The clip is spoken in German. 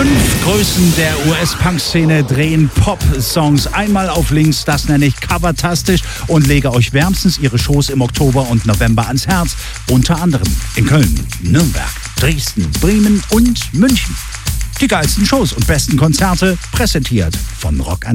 5 Größen der US-Punk-Szene drehen Pop-Songs einmal auf links. Das nenne ich covertastisch und lege euch wärmstens ihre Shows im Oktober und November ans Herz. Unter anderem in Köln, Nürnberg, Dresden, Bremen und München. Die geilsten Shows und besten Konzerte präsentiert von Rock